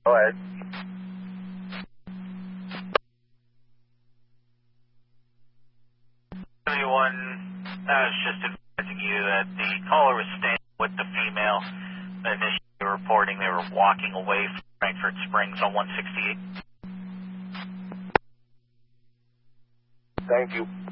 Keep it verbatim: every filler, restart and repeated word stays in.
Go ahead. Everyone, I was just advising you that the caller was staying with the female. Initially reporting they were walking away from Frankfurt Springs on one sixty-eight. Thank you.